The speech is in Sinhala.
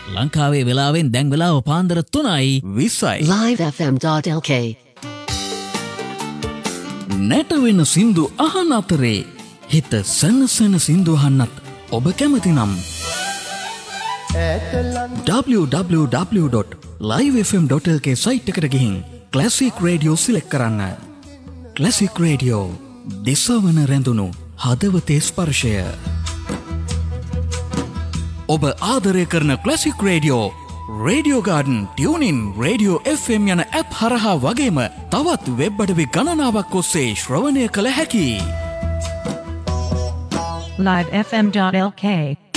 ලංකාවේ වෙලාවෙන් දැන් වෙලාව පාන්දර 3:20යි. livefm.lk නැට වෙන සින්දු අහන අතරේ හිත සනසන සින්දු අහන්නත් ඔබ කැමති නම් www.livefm.lk සයිට් එකට ගිහින් ක්ලාසික් රේඩියෝ සිලෙක්ට් කරන්න. ක්ලාසික් රේඩියෝ දෙසවන රැඳුණු හදවතේ ස්පර්ශය. ඔබ ආදරය කරන classic radio, radio garden, tuning, radio FM යන ඇප් හරහා වගේම තවත් වෙබ් අඩවි ගණනාවක් ඔස්සේ ශ්‍රවණය කළ හැකි. livefm.lk